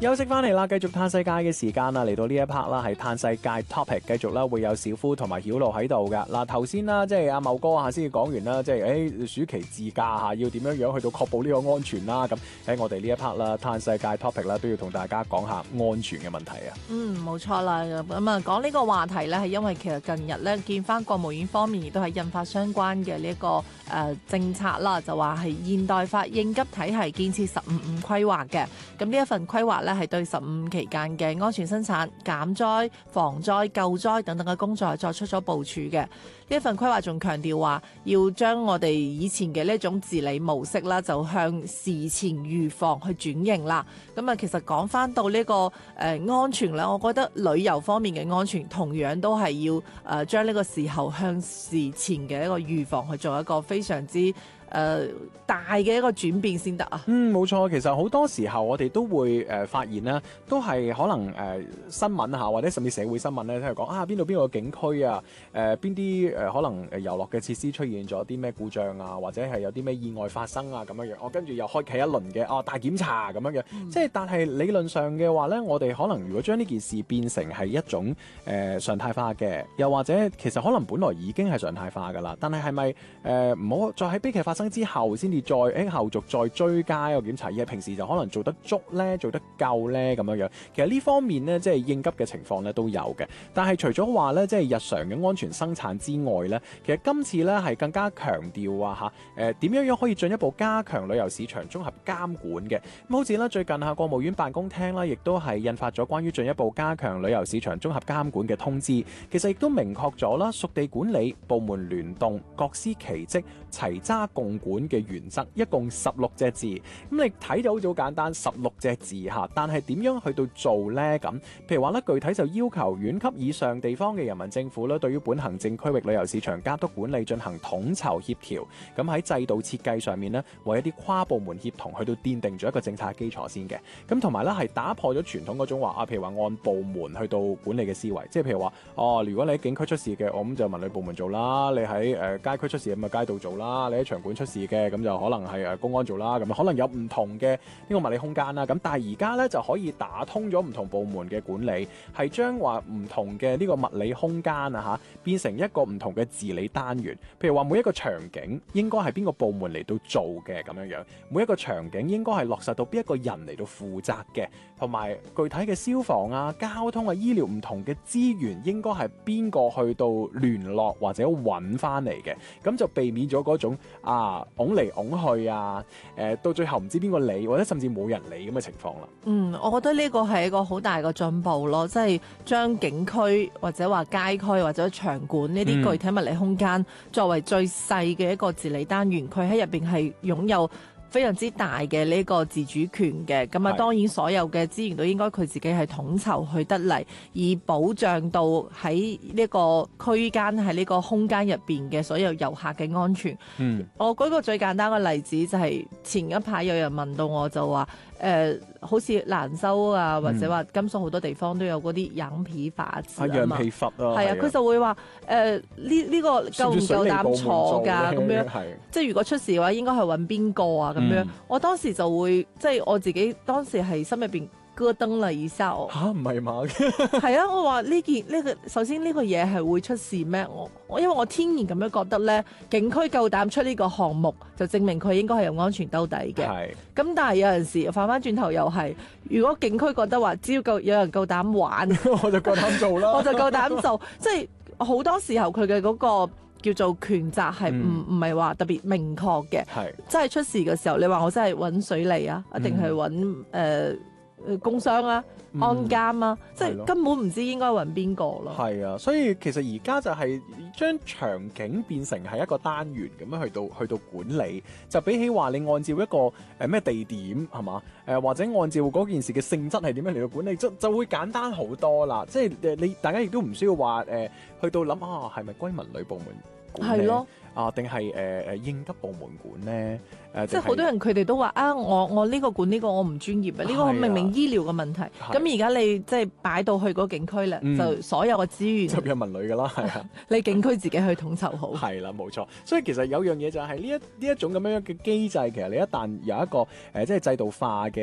休息翻嚟啦，繼續嘆世界嘅時間啦，嚟到呢一 part 啦，係嘆世界 topic， 繼續啦會有小夫同埋曉露喺度噶。嗱，頭先啦，即係阿茂哥先至講完啦，即係暑期自駕嚇要點樣去到確保呢個安全啦。咁喺我哋呢一 part 啦，嘆世界 topic 啦，都要同大家講下安全嘅問題啊。 冇錯啦。咁啊，講呢個話題咧，係因為其實近日咧見翻國務院方面亦都係印發相關嘅呢一個政策啦，就話係現代化應急體系建設15規劃嘅。咁呢一份規劃咧係對15期間嘅安全生產、減災、防災、救災等等嘅工作係作出咗部署嘅。呢一份規劃仲強調話，要將我哋以前嘅呢種治理模式啦，就向事前預防去轉型啦。咁啊，其實講翻到呢個安全咧，我覺得旅遊方面嘅安全同樣都係要將呢個時候向事前嘅一個預防去做一個非常之大嘅一個轉變先得啊。 冇錯，其實好多時候我哋都會發現啦，都係可能新聞嚇，或者甚至社會新聞咧，都係講邊度邊個景區啊，邊啲可能遊樂嘅設施出現咗啲咩故障啊，或者係有啲咩意外發生啊咁樣樣，我跟住又開啓一輪嘅大檢查咁樣樣。即係但係理論上嘅話咧，我哋可能如果將呢件事變成係一種常態化嘅，又或者其實可能本來已經係常態化㗎啦，但係係咪唔好再喺悲劇發生之後先至再後續再追加一個檢查，而係平時就可能做得足咧，做得夠咧咁樣樣。其實呢方面咧，即係應急嘅情況咧都有嘅。但係除咗話咧，即係日常嘅安全生產之外咧，其實今次咧係更加強調點樣可以進一步加強旅遊市場綜合監管嘅。咁好似咧最近國務院辦公廳啦，亦都係印發咗關於進一步加強旅遊市場綜合監管嘅通知。其實亦都明確咗啦，屬地管理、部門聯動、各司其職、齊揸共管嘅原則，一共16隻字。咁你睇就好似好簡單，16隻字嚇，但係點樣去到做呢？咁譬如話咧，具體就要求縣級以上地方嘅人民政府咧，對於本行政區域旅遊市場監督管理進行統籌協調。咁喺制度設計上面呢，為一啲跨部門協同去到奠定咗一個政策基礎先嘅。咁同埋咧係打破咗傳統嗰種話譬如話按部門去到管理嘅思維，即係譬如話如果你喺景區出事嘅，我咁就文旅部門做啦；你喺街區出事咁啊街道做啦；你喺場館出事嘅，咁就可能係公安做啦。咁可能有唔同嘅呢個物理空間啦。咁但係而家咧就可以打通咗唔同部門嘅管理，係將話唔同嘅呢個物理空間變成一個唔同嘅治理單元。譬如話每一個場景應該係邊個部門嚟到做嘅咁樣樣，每一個場景應該係落實到邊一個人嚟到負責嘅，同埋具體嘅消防交通醫療唔同嘅資源應該係邊個去到聯絡或者揾翻嚟嘅，咁就避免咗嗰種拱嚟拱去到最後唔知邊個理，或者甚至冇人理咁嘅情況啦。 我覺得呢個係一個好大嘅進步咯，即係將景區或者話街區或者場館呢啲具體物理空間作為最細嘅一個治理單元，佢喺入邊係擁有非常之大嘅呢個自主權嘅。咁當然所有嘅資源都應該佢自己係統籌去得嚟，以保障到喺呢個區間喺呢個空間入邊嘅所有遊客嘅安全。我舉個最簡單嘅例子就係前一排有人問到我就話好似蘭州或者話甘肅好多地方都有嗰啲羊皮筏子羊皮筏佢就會話呢個夠唔夠膽坐㗎咁樣，即係如果出事嘅話應該係揾邊個咁樣。我當時就會即係我自己當時係心入邊咯噔啦一下， 唔係嘛？ 係啊，我話呢個首先呢個嘢係會出事咩？我因為我天然咁樣覺得咧，景區夠膽出呢個項目，就證明佢應該係有安全兜底嘅。咁但係有陣時反翻轉頭又係，如果景區覺得話只要有人夠膽玩， 我就夠膽做啦， 我就夠膽做。即係好多時候佢嘅嗰個叫做權責係唔係話特別明確嘅。真係出事嘅時候，你話我真係揾水利一定係揾工商安監即係根本唔知應該揾邊個咯。 係啊，所以其實而家就係將場景變成係一個單元咁樣去到管理，就比起話你按照一個咩地點係嘛或者按照嗰件事嘅性質係點樣嚟到管理，就會簡單好多啦。即係大家亦都唔需要話去到諗係咪歸文旅部門管理？係咯。定係應急部門管咧？ 即係好多人佢哋都話我呢個管呢個我唔專業呢個明明醫療嘅問題。咁而家你即係擺到去嗰景區咧，就所有嘅資源就有文旅㗎啦，係啊， 你景區自己去統籌好。 係啦，冇錯。所以其實有樣嘢就係呢一種咁樣嘅機制，其實你一旦有一個即係制度化嘅